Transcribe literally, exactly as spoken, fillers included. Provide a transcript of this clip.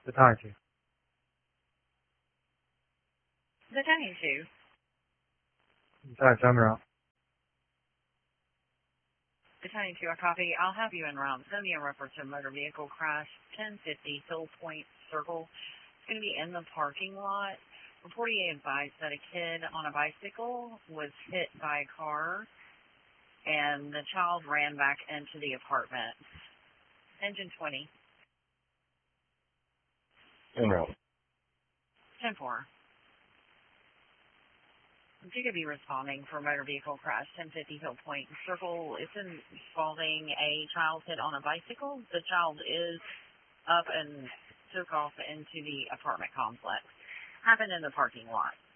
Battalion two. Battalion two. Battalion two, I'm around. Battalion two, I copy. I'll have you en route. Send me a reference to motor vehicle crash, ten fifty Hill Point Circle. It's going to be in the parking lot. Reporting advised that a kid on a bicycle was hit by a car, and the child ran back into the apartment. Engine twenty. En route. ten four. If you could be responding for motor vehicle crash, ten fifty Hill Point Circle. It's involving a child hit on a bicycle. The child is up and took off into the apartment complex. Happened in the parking lot.